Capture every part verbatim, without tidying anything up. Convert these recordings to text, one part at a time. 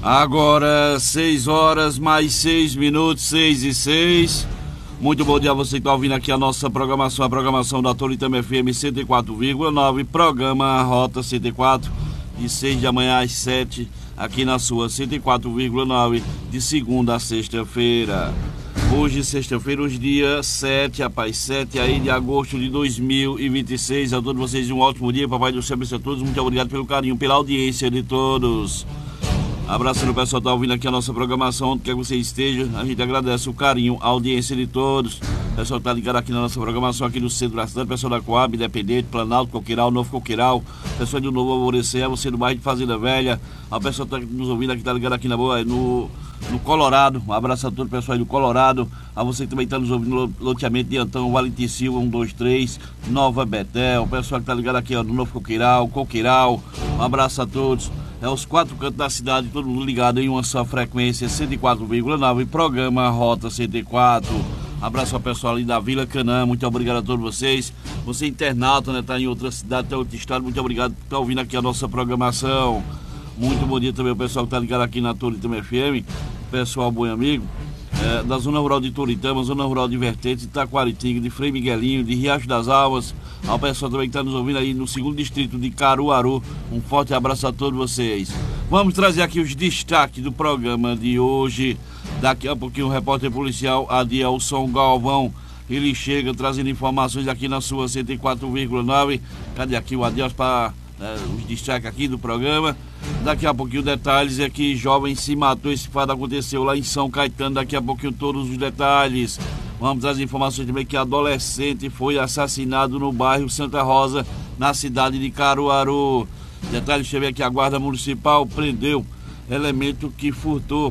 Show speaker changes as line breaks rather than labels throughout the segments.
Agora, seis horas mais seis minutos, seis e seis. Muito bom dia a você que está ouvindo aqui a nossa programação, a programação da Toritama F M cento e quatro vírgula nove, programa Rota cento e quatro, de seis da manhã às sete, aqui na sua cento e quatro vírgula nove, de segunda a sexta-feira. Hoje, sexta-feira, hoje dia sete, rapaz, sete aí de agosto de dois mil e vinte e seis. A todos vocês um ótimo dia, papai do céu abençoe a todos. Muito obrigado pelo carinho, pela audiência de todos. Abraçando o pessoal que está ouvindo aqui a nossa programação, onde quer que você esteja, a gente agradece o carinho, a audiência de todos. O pessoal que está ligado aqui na nossa programação, aqui do centro da cidade, o pessoal da Coab, Independente, Planalto, Coqueiral, Novo Coqueiral, o pessoal do Novo Alvorecer, a você do bairro de Fazenda Velha, o pessoal que está nos ouvindo aqui, está ligado aqui na boa, no, no Colorado. Um abraço a todo o pessoal aí do Colorado, a você que também está nos ouvindo no loteamento de Antão, Valentim Silva, um, dois, três, Nova Betel, o pessoal que está ligado aqui ó, no Novo Coqueiral, Coqueiral, um abraço a todos. É os quatro cantos da cidade, todo mundo ligado em uma só frequência, cento e quatro vírgula nove, programa Rota cento e quatro. Abraço ao pessoal ali da Vila Canaã, muito obrigado a todos vocês. Você internauta, né, tá em outra cidade, tá em outro estado, muito obrigado por estar ouvindo aqui a nossa programação. Muito bom dia também ao pessoal que tá ligado aqui na Toritama F M, pessoal bom amigo, é, da Zona Rural de Toritama, Zona Rural de Vertentes, de Taquaritinga, de Frei Miguelinho, de Riacho das Almas, ao pessoal também que está nos ouvindo aí no segundo distrito de Caruaru. Um forte abraço a todos vocês. Vamos trazer aqui os destaques do programa de hoje. Daqui a pouquinho o repórter policial Adielson Galvão, ele chega trazendo informações aqui na sua cento e quatro vírgula nove. Cadê aqui o Adielson para é, os destaques aqui do programa? Daqui a pouquinho detalhes é que jovem se matou, esse fato aconteceu lá em São Caetano. Daqui a pouquinho todos os detalhes. Vamos trazer informações também que adolescente foi assassinado no bairro Santa Rosa, na cidade de Caruaru. Detalhes, deixa eu ver aqui, a Guarda Municipal prendeu elemento que furtou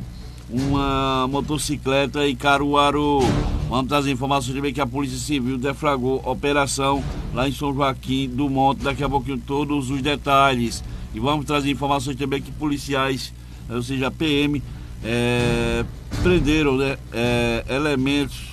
uma motocicleta em Caruaru. Vamos trazer informações também que a Polícia Civil deflagrou operação lá em São Joaquim do Monte. Daqui a pouquinho todos os detalhes. E vamos trazer informações também que policiais, ou seja, P M, é, prenderam né, é, elementos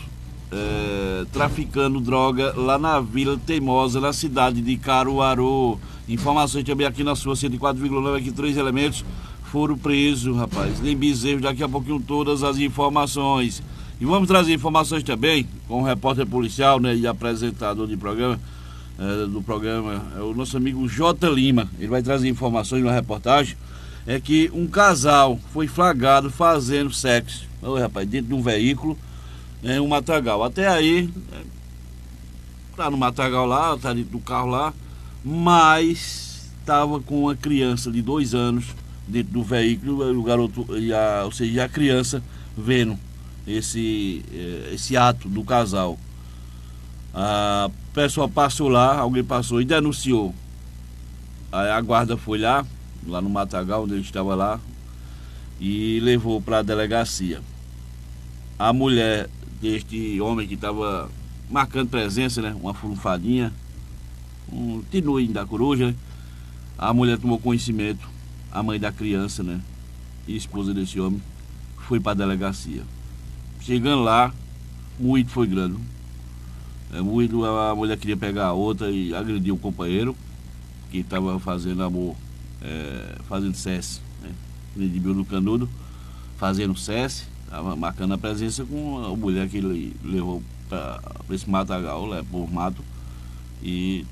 É, traficando droga lá na Vila Teimosa, na cidade de Caruaru. Informações também aqui na sua cento e quatro vírgula nove, aqui três elementos foram presos, rapaz. Nem bezerro, daqui a pouquinho todas as informações. E vamos trazer informações também com o repórter policial, né, e apresentador de programa, é, do programa, é o nosso amigo J. Lima. Ele vai trazer informações na reportagem. É que um casal foi flagrado fazendo sexo, oh, rapaz, dentro de um veículo, é um matagal. Até aí, é, tá no matagal lá, tá dentro do carro lá, mas estava com uma criança de dois anos dentro do veículo, o garoto, e a, ou seja, a criança vendo esse, esse ato do casal. A pessoa passou lá, alguém passou e denunciou. Aí a guarda foi lá, lá no matagal onde ele estava lá, e levou para a delegacia. A mulher deste homem que estava marcando presença, né? Uma furunfadinha, um tinuinho da coruja, né? A mulher tomou conhecimento, a mãe da criança, né? E esposa desse homem, foi para a delegacia. Chegando lá, moído foi grande. É, moído, a mulher queria pegar a outra e agrediu o companheiro, que estava fazendo amor, é, fazendo cesse, né? De Bill do Canudo, fazendo cesse. Estava marcando a presença com a mulher que ele levou para esse matagal, né, por mato. E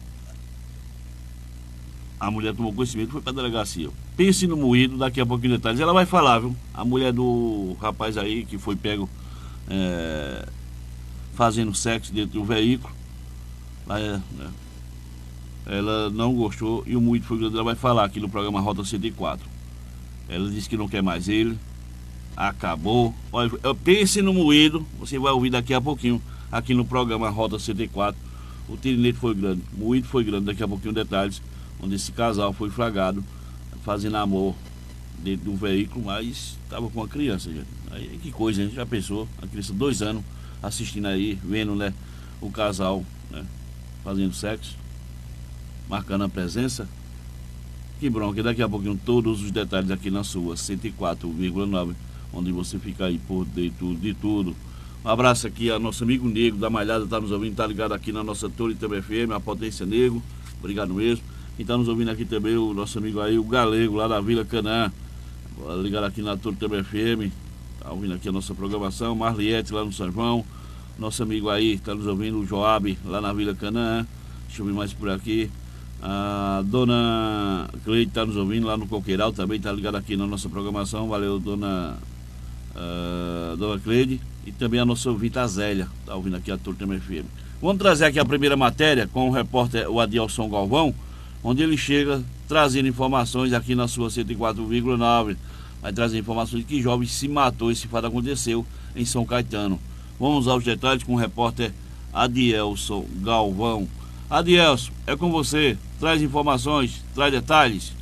a mulher tomou conhecimento e foi para a delegacia. Pense no moído, daqui a pouquinho detalhes. Ela vai falar, viu? A mulher do rapaz aí que foi pego é, fazendo sexo dentro do veículo. Né, ela não gostou e o moído foi grande. Ela vai falar aqui no programa Rota cento e quatro. Ela disse que não quer mais ele. Acabou. Olha, pense no moído, você vai ouvir daqui a pouquinho aqui no programa Rota cento e quatro. O tirinete foi grande, o moído foi grande, daqui a pouquinho detalhes, onde esse casal foi flagrado fazendo amor dentro de um veículo, mas estava com a criança, gente. Aí que coisa, hein? Já pensou? A criança dois anos assistindo aí, vendo, né, o casal, né, fazendo sexo, marcando a presença. Que bronca, daqui a pouquinho todos os detalhes aqui na sua cento e quatro vírgula nove, onde você fica aí por dentro de tudo. Um abraço aqui a nosso amigo Nego da Malhada, tá nos ouvindo, tá ligado aqui na nossa Toritama F M, a Potência Nego, obrigado mesmo. E tá nos ouvindo aqui também o nosso amigo aí, o Galego, lá da Vila Canaã. ligado aqui na Tudo Também F M, tá ouvindo aqui a nossa programação. Marliette lá no São João, nosso amigo aí, tá nos ouvindo, o Joab, lá na Vila Canaã. Deixa eu ver mais por aqui. A dona Cleide tá nos ouvindo lá no Coqueiral, também tá ligado aqui na nossa programação. Valeu, dona uh, dona Cleide. E também a nossa ouvinte, a Zélia, tá ouvindo aqui a Tudo Também F M. Vamos trazer aqui a primeira matéria com o repórter, o Adilson Galvão, onde ele chega trazendo informações aqui na sua cento e quatro vírgula nove. Vai trazer informações de que jovem se matou. Esse fato aconteceu em São Caetano. Vamos aos detalhes com o repórter Adilson Galvão. Adilson, é com você. Traz informações, traz detalhes.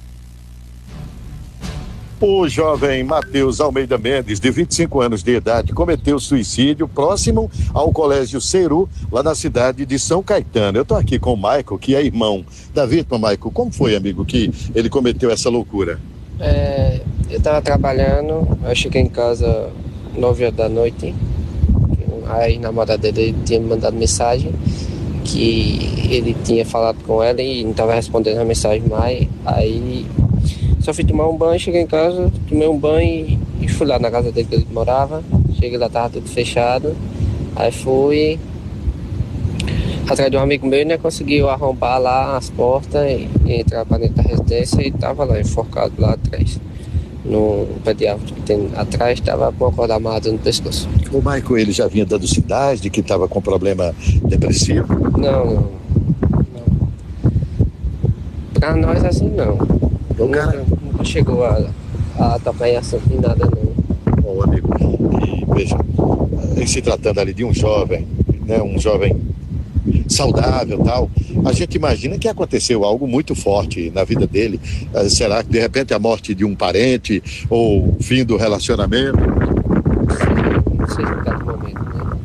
O jovem Matheus Almeida Mendes, de vinte e cinco anos de idade, cometeu suicídio próximo ao Colégio Ceru, lá na cidade de São Caetano. Eu estou aqui com o Michael, que é irmão da vítima. Michael, como foi, amigo, que ele cometeu essa loucura?
É, eu estava trabalhando, eu cheguei em casa nove horas da noite. Aí a namorada dele tinha me mandado mensagem que ele tinha falado com ela e não estava respondendo a mensagem mais. Aí só fui tomar um banho, cheguei em casa, tomei um banho e fui lá na casa dele que ele morava. Cheguei lá, tava tudo fechado. Aí fui atrás de um amigo meu, né? Conseguiu arrombar lá as portas e, e entrar para dentro da residência e tava lá enforcado lá atrás. No pé de árvore que tem atrás, estava com a corda amarrada no pescoço.
O Michael, ele já vinha dando sinais de que estava com problema depressivo?
Não, não. não. Pra nós assim não.
O cara...
nunca, nunca chegou a, a tocar em assunto nem nada não.
Bom, amigo, e veja, em se tratando ali de um jovem, né, um jovem saudável, tal, a gente imagina que aconteceu algo muito forte na vida dele. Uh, será que de repente a morte de um parente ou o fim do relacionamento?
Não sei se tá no momento, né?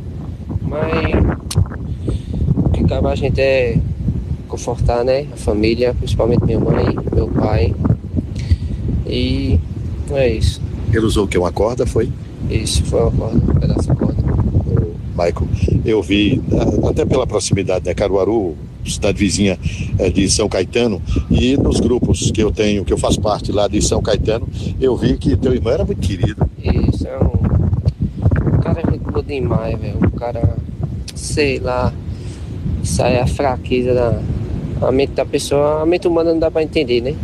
Mas o que cabe a gente é confortar, né, a família, principalmente minha mãe, meu pai. E é isso.
Ele usou o que? Uma corda, foi?
Isso, foi uma corda, um pedaço de corda.
Michael, eu vi, até pela proximidade, né, Caruaru, cidade vizinha é, de São Caetano, e nos grupos que eu tenho, que eu faço parte lá de São Caetano, eu vi que teu irmão era muito querido.
Isso, é um, um cara muito bom demais, velho, um cara, sei lá, isso aí é a fraqueza da a mente da pessoa, a mente humana não dá pra entender, né?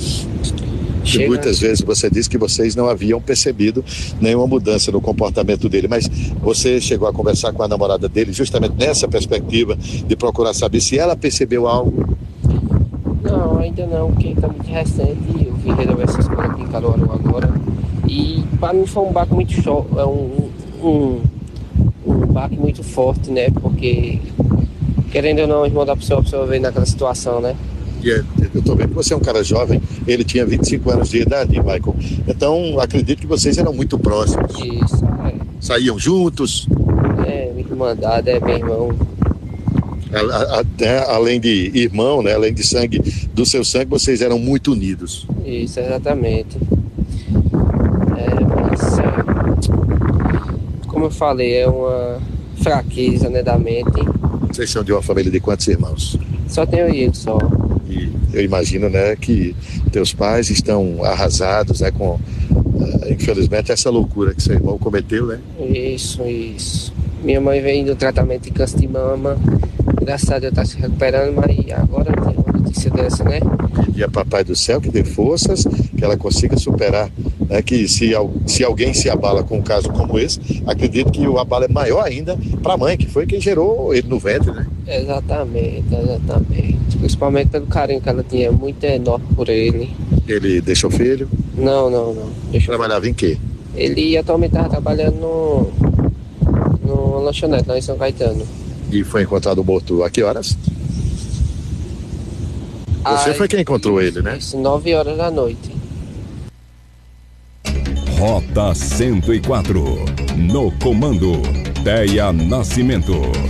E muitas vezes você disse que vocês não haviam percebido nenhuma mudança no comportamento dele, mas você chegou a conversar com a namorada dele justamente nessa perspectiva de procurar saber se ela percebeu algo?
Não, ainda não, porque está muito recente. Eu vim resolver essas coisas aqui em Caruaru agora. E para mim foi um baque muito cho- é um, um, um baque muito forte, né? Porque querendo ou não, o irmão da pessoa, a pessoa veio naquela situação, né?
Eu estou vendo que você é um cara jovem, ele tinha vinte e cinco anos de idade, Michael. Então, acredito que vocês eram muito próximos.
Isso, é.
Saíam juntos?
É, minha irmandade, é meu irmão.
A, a, né, além de irmão, né, além de sangue, do seu sangue, vocês eram muito unidos.
Isso, exatamente. É, mas, é, como eu falei, é uma fraqueza, né, da mente.
Vocês são de uma família de quantos irmãos?
Só tenho ele, só.
E eu imagino, né, que teus pais estão arrasados, né, com, uh, infelizmente, essa loucura que seu irmão cometeu, né?
Isso, isso. Minha mãe veio do tratamento de câncer de mama. Graças a Deus está se recuperando, mas agora tem uma notícia dessa, né?
E a papai do céu que dê forças, que ela consiga superar, né? Que se, se alguém se abala com um caso como esse, acredito que o abalo é maior ainda para a mãe, que foi quem gerou ele no ventre, né?
Exatamente, exatamente. Principalmente pelo carinho que ela tinha, muito enorme por ele.
Ele deixou filho?
Não, não, não. Deixou
Trabalhava em quê?
Ele atualmente estava trabalhando no, no lanchonete lá em São Caetano.
E foi encontrado morto a que horas? Você
Ai,
foi quem encontrou ele, né?
Isso, nove horas da noite.
Rota cento e quatro. No comando, Deia Nascimento.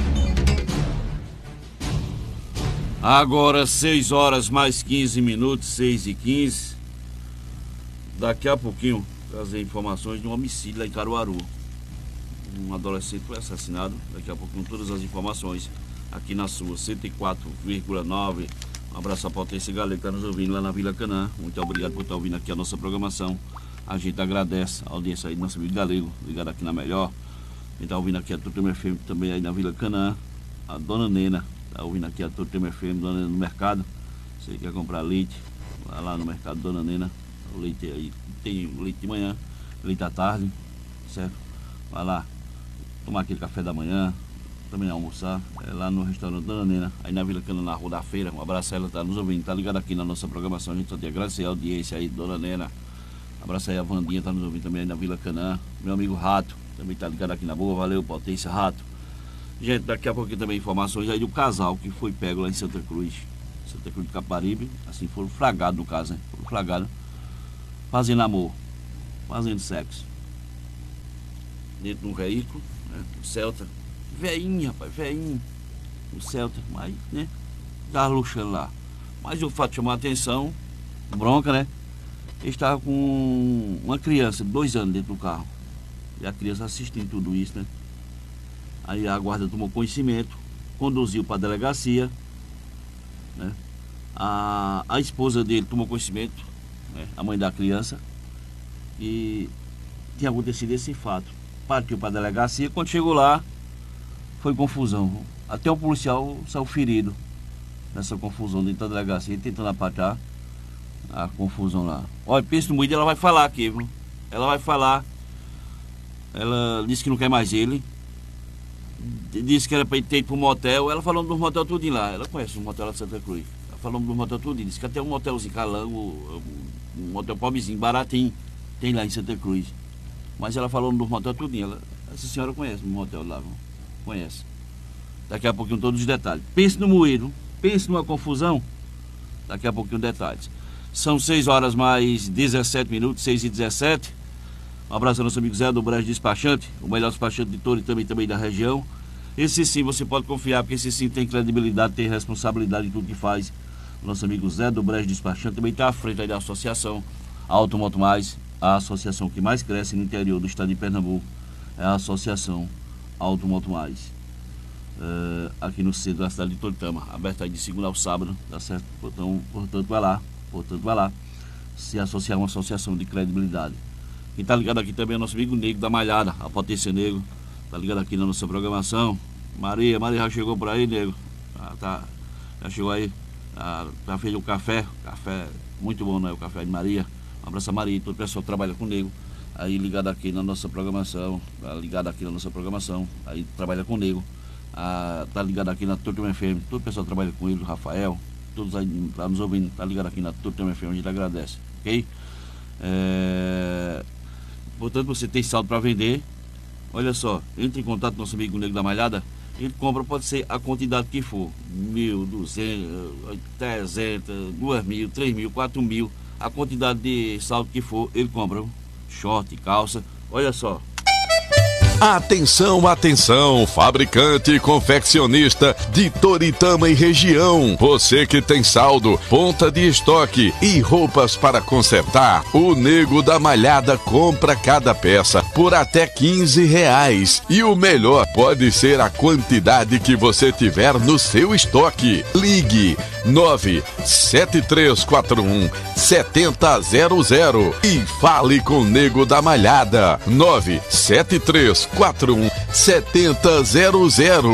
Agora seis horas mais quinze minutos, seis e quinze. Daqui a pouquinho, trazer informações de um homicídio lá em Caruaru. Um adolescente foi assassinado. Daqui a pouquinho todas as informações aqui na sua cento e quatro vírgula nove. Um abraço à potência galera que está nos ouvindo lá na Vila Canaã. Muito obrigado por estar ouvindo aqui a nossa programação. A gente agradece a audiência aí do nosso amigo Galego, ligado aqui na Melhor. Quem está ouvindo aqui a Tudo F M também aí na Vila Canaã. A Dona Nena está ouvindo aqui a Tudo F M, Dona Nena no mercado. Você quer comprar leite, vai lá no mercado Dona Nena. O leite aí, tem leite de manhã, leite à tarde, certo? Vai lá, tomar aquele café da manhã, também almoçar, é lá no restaurante Dona Nena, aí na Vila Cana, na Rua da Feira. Um abraço a ela, tá nos ouvindo, tá ligado aqui na nossa programação. A gente só tem a agradecer a audiência aí, Dona Nena. Um abraço aí a Vandinha, tá nos ouvindo também aí na Vila Canaã. Meu amigo Rato, também tá ligado aqui na boa, valeu, Potência Rato. Gente, daqui a pouquinho também informações aí do casal que foi pego lá em Santa Cruz, Santa Cruz de Caparibe, assim, foram flagrados no caso, né? Foram flagrados fazendo amor, fazendo sexo dentro de um veículo, né? Um Celta, veinho, rapaz, veinho, o Celta, mas, né, tava luxando lá. Mas o fato chamou a atenção, bronca, né? Ele estava com uma criança de dois anos dentro do carro, e a criança assistindo tudo isso, né? Aí a guarda tomou conhecimento, conduziu para a delegacia, né? A, a esposa dele tomou conhecimento, né? A mãe da criança, e tinha acontecido esse fato. Partiu para a delegacia, quando chegou lá, foi confusão. Até o policial saiu ferido nessa confusão dentro da delegacia, tentando apatar a confusão lá. Olha, pensa no moído, ela vai falar aqui, viu? Ela vai falar. Ela disse que não quer mais ele. Disse que era para ir ter ido para um motel. Ela falando do motel tudinho lá. Ela conhece o motel lá de Santa Cruz. Ela falando do motel tudinho. Disse que até um motelzinho calango, um motel pobrezinho, baratinho, tem lá em Santa Cruz. Mas ela falando do motel tudinho. Ela, essa senhora conhece o motel lá, viu? Conhece. Daqui a pouquinho todos os detalhes. Pense no moído. Pense numa confusão. Daqui a pouquinho detalhes. São seis horas mais dezessete minutos, seis e dezessete. Um abraço ao nosso amigo Zé do Brejo Despachante, o melhor despachante de Toritama e também da região. Esse sim você pode confiar, porque esse sim tem credibilidade, tem responsabilidade em tudo que faz. O nosso amigo Zé do Brejo Despachante também está à frente aí da associação Automoto Mais, a associação que mais cresce no interior do estado de Pernambuco. É a associação Automoto Mais. Uh, aqui no centro da cidade de Toritama, aberta aí de segunda ao sábado, tá certo? Então, portanto, vai lá, portanto, vai lá se associar a uma associação de credibilidade. Quem tá ligado aqui também é o nosso amigo Negro da Malhada, a Potência Negro, tá ligado aqui na nossa programação. Maria, Maria já chegou por aí, Negro? Ah, tá, já chegou aí, ah, já fez o café, café muito bom, né? O café de Maria. Um abraço a Maria, todo o pessoal que trabalha com o Negro, aí ligado aqui na nossa programação, tá ligado aqui na nossa programação, aí trabalha com o Negro. Ah, tá ligado aqui na Tudo F M, todo o pessoal trabalha com ele, o Rafael, todos aí tá nos ouvindo, tá ligado aqui na Tudo F M, a gente agradece, ok? É... Portanto, você tem saldo para vender, olha só, entre em contato com nosso amigo Negro da Malhada, ele compra, pode ser a quantidade que for, mil, duzentos, trezentos, duas mil, três mil, quatro mil, a quantidade de saldo que for, ele compra, short, calça, olha só.
Atenção, atenção, fabricante e confeccionista de Toritama e região. Você que tem saldo, ponta de estoque e roupas para consertar, o Nego da Malhada compra cada peça por até quinze reais. E o melhor pode ser a quantidade que você tiver no seu estoque. Ligue nove sete três quatro um sete zero zero zero e fale com o Nego da Malhada. nove sete três quatro um sete zero zero.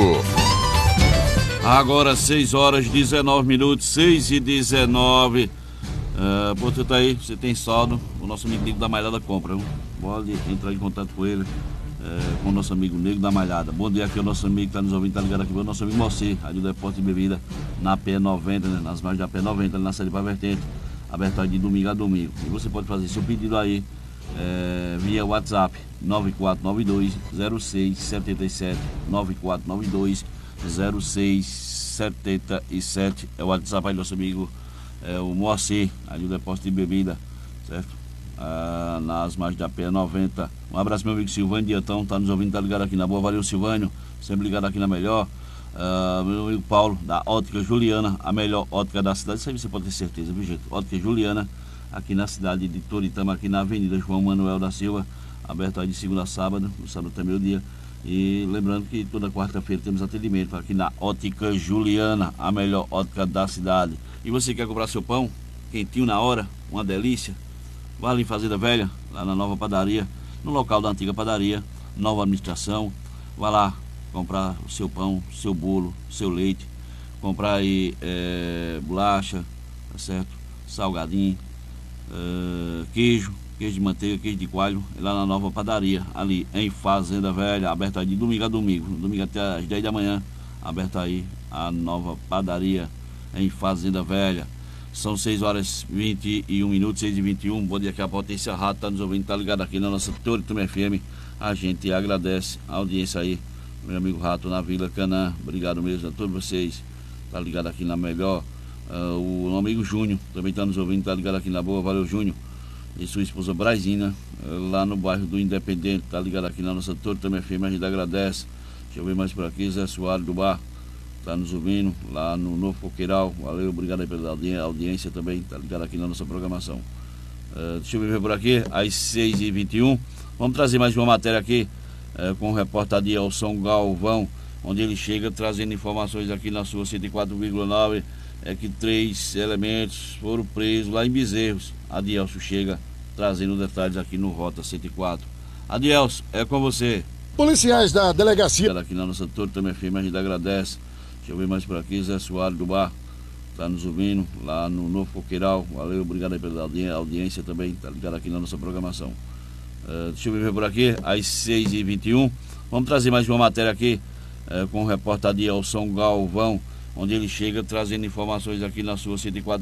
Agora seis horas e dezenove minutos, seis e dezenove. Uh, portanto aí, você tem saldo, o nosso amigo Negro da Malhada compra, viu? Pode entrar em contato com ele, uh, com o nosso amigo Negro da Malhada. Bom dia aqui, o nosso amigo que está nos ouvindo, tá ligado aqui, o nosso amigo Moacir, ali do Depósito de Bebida, na P noventa, né? Nas margens da P noventa, ali na Série para Vertente, aberto aí de domingo a domingo. E você pode fazer seu pedido aí é, via WhatsApp nove quatro nove dois zero seis sete sete, nove quatro nove dois zero seis sete sete, é o WhatsApp aí do nosso amigo é, o Moacir, ali do Depósito de Bebida, certo? Ah, nas margens da P noventa. Um abraço meu amigo Silvânio Diantão, tá nos ouvindo, tá ligado aqui na boa, valeu Silvânio, sempre ligado aqui na melhor. Uh, meu amigo Paulo, da Ótica Juliana, a melhor ótica da cidade, isso aí você pode ter certeza, viu gente? Ótica Juliana, aqui na cidade de Toritama, aqui na Avenida João Manuel da Silva, aberto aí de segunda a sábado, no sábado até meio dia. E lembrando que toda quarta-feira temos atendimento aqui na Ótica Juliana, a melhor ótica da cidade. E você quer comprar seu pão quentinho na hora, uma delícia? Vá ali em Fazenda Velha, lá na nova padaria, no local da antiga padaria, nova administração. Vá lá comprar o seu pão, seu bolo, seu leite, comprar aí é, bolacha, tá certo? Salgadinho, é, queijo, queijo de manteiga, queijo de coalho, lá na nova padaria, ali em Fazenda Velha, aberta aí de domingo a domingo, domingo até às dez da manhã, aberta aí a nova padaria em Fazenda Velha. São seis horas e vinte e um minutos, seis e vinte e um. Bom dia, que a Potência Rato está nos ouvindo, está ligado aqui na nossa Toritama F M. A gente agradece a audiência aí, meu amigo Rato na Vila Canaã. Obrigado mesmo a todos vocês. Está ligado aqui na melhor. Uh, o amigo Júnior também está nos ouvindo, está ligado aqui na boa. Valeu, Júnior. E sua esposa Brazina, uh, lá no bairro do Independente, está ligado aqui na nossa Toritama F M. A gente agradece. Deixa eu ver mais por aqui. Zé Soares do Bar está nos ouvindo lá no Novo Coqueiral. Valeu, obrigado aí pela audiência também, está ligado aqui na nossa programação. Uh, deixa eu ver por aqui, às seis e vinte e um. Vamos trazer mais uma matéria aqui uh, com o repórter Adielson Galvão, onde ele chega trazendo informações aqui na sua cento e quatro vírgula nove. É que três elementos foram presos lá em Bezerros. Adielson chega trazendo detalhes aqui no Rota cento e quatro. Adielson, é com você.
Policiais da delegacia.
Aqui na nossa Toritama F M, a gente agradece. Deixa eu ver mais por aqui, Zé Soares do Bar está nos ouvindo lá no Novo Coqueiral. Valeu, obrigado aí pela audiência também, está ligado aqui na nossa programação. Uh, deixa eu ver por aqui, às seis e vinte e um. Vamos trazer mais uma matéria aqui uh, com o repórter Adielson Galvão, onde ele chega trazendo informações aqui na sua cento e quatro